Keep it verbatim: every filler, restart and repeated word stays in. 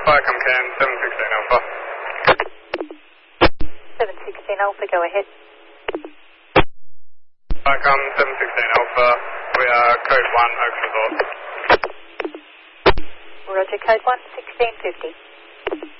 Viacom Cam, seven sixteen Alpha. seven sixteen Alpha, go ahead. Viacom, seven sixteen Alpha, we are code one, Oaks Resort. Roger, code one, sixteen fifty.